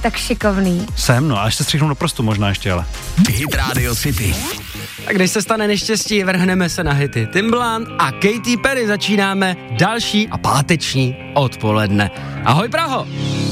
tak šikovný. Jsem, no, až se stříhnu do prostu možná ještě, ale. Hit Radio City. A když se stane neštěstí, vrhneme se na hity. Timbaland a Katy Perry začínáme další a páteční odpoledne. Ahoj Praho!